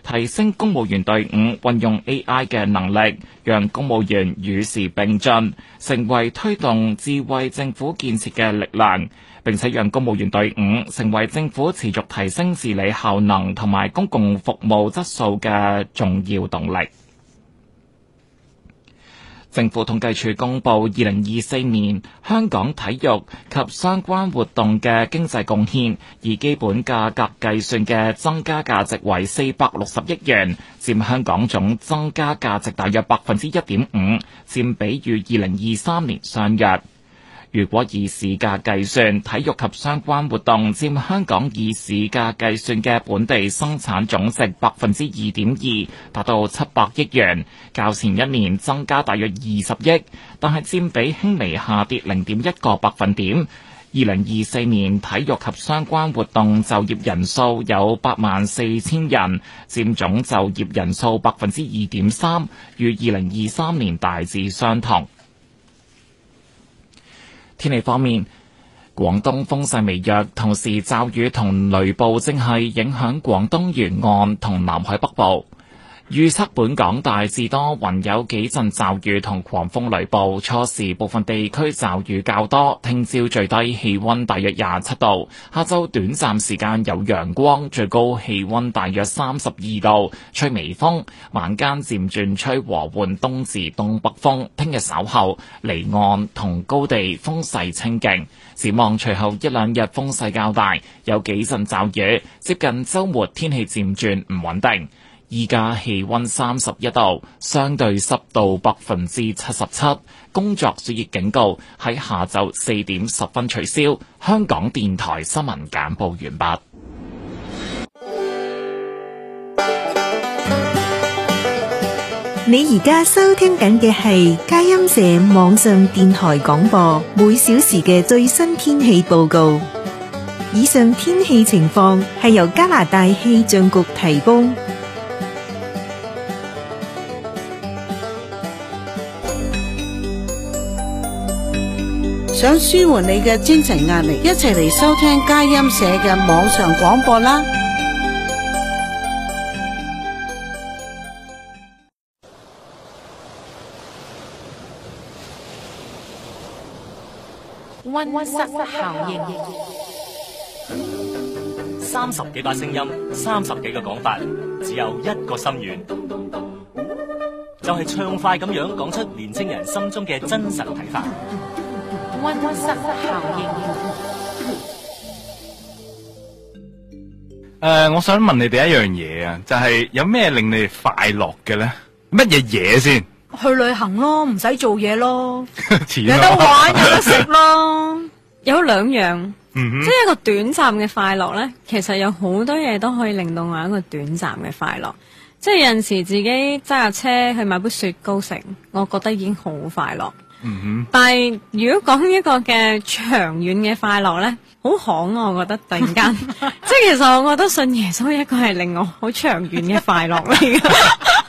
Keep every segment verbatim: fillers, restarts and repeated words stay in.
提升公務員隊伍運用 A I 嘅能力，讓公務員與時並進，成為推動智慧政府建設嘅力量，並且讓公務員隊伍成為政府持續提升治理效能同埋公共服務質素嘅重要動力。政府統計處公布二零二四年香港體育及相關活動嘅經濟貢獻，以基本價格計算嘅增加價值為四百六十億元，佔香港總增加價值大約百分之一點五，佔比與二零二三年相若。如果以市價計算，體育及相關活動佔香港以市價計算嘅本地生產總值百分之二點二，達到七百億元，較前一年增加大約二十億，但係佔比輕微下跌零點一個百分點。二零二四年體育及相關活動就業人數有八萬四千人，佔總就業人數百分之二點三，與二零二三年大致相同。天氣方面，廣東風勢微弱，同時驟雨同雷暴正係影響廣東沿岸同南海北部。預測本港大致多雲，有幾陣驟雨同狂風雷暴，初時部分地區驟雨較多。聽朝最低氣溫大約廿七度，下晝短暫時間有陽光，最高氣溫大約三十二度，吹微風，晚間漸轉吹和緩東至東北風。聽日稍後離岸同高地風勢清勁，展望隨後一兩日風勢較大，有幾陣驟雨，接近週末天氣漸轉唔穩定。依家氣溫三十一度，相對濕度百分之七十七，工作暑熱警告喺下晝四點十分取消。香港電台新聞簡報完畢。 你而家收聽緊嘅係佳音社網上電台廣播，每小時嘅最新天氣報告。以上天氣情況係由加拿大氣象局提供。 想舒緩你嘅精神壓力，一齊嚟收聽佳音社嘅網上廣播啦！ 溫室效應， 三十幾把聲音，三十幾個講法，只有一個心願，就係暢快咁樣講出年青人心中嘅真實睇法。 溫室效應。 誒、呃，我想問你哋一樣嘢啊，就係、是、有咩令你哋快樂嘅咧？乜嘢嘢先？ 去旅行咯，唔使做嘢咯， 錢有得玩有得食咯。 有兩樣， 嗯、 即係一個短暫嘅快樂咧。其實有好多嘢都可以令到我有一個短暫嘅快樂。即係有陣時自己揸架車去買杯雪糕食，我覺得已經好快樂。 嗯哼， 但係如果講一個嘅長遠嘅快樂咧，好行啊！我覺得突然間，即係其實我覺得信耶穌一個係令我好長遠嘅快樂嚟噶。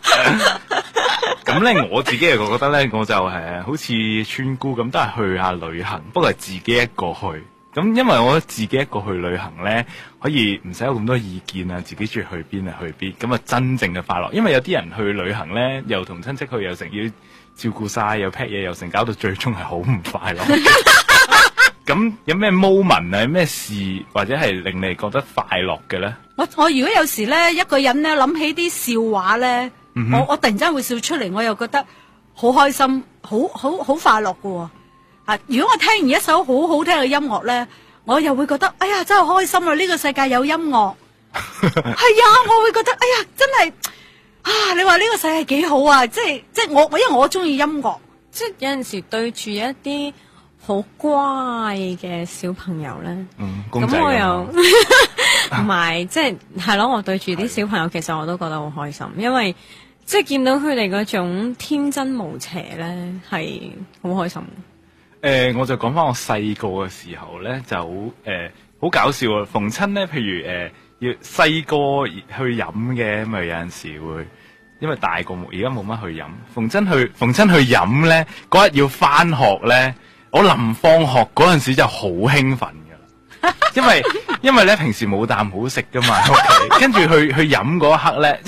咁咧，我自己又覺得咧，我就係好似村姑咁，都係去下旅行，不過係自己一個去。咁因為我覺得自己一個去旅行咧，可以唔使有咁多意見啊，自己中意去邊啊去邊，咁啊真正嘅快樂。因為有啲人去旅行咧，又同親戚去，又成要照顧晒，又 pack 嘢，又成，搞到最終係好唔快樂。咁有咩 moment 啊，有咩事或者係令你覺得快樂嘅咧？ 我我如果有時咧一個人咧諗起啲笑話咧， 嗯、 我我突然間會笑出嚟，我又覺得好開心，好好好快樂㗎。啊！如果我聽完一首好好聽嘅音樂咧，我又會覺得哎呀真係開心啊！呢個世界有音樂，係啊，我會覺得哎呀真係啊！你話呢個世界幾好啊！即係即係我我因為我中意音樂， 即係有陣時對住一啲好乖嘅小朋友咧， 嗯， 咁我又同埋即係係咯，我對住啲小朋友，其實我都覺得好開心，因為即係見到佢哋嗰種天真無邪咧，係好開心。 誒、呃，我就講翻我細個嘅時候咧，就誒好搞笑啊！逢親咧，譬如誒、呃、要細個去飲嘅，咁啊有陣時會，因為大個而家冇乜去飲。逢親去逢親去飲咧，嗰日要翻學咧，我臨放學嗰陣時就好興奮噶啦，因為因為咧平時冇啖好食噶嘛，喺屋企跟住去去飲嗰一刻咧。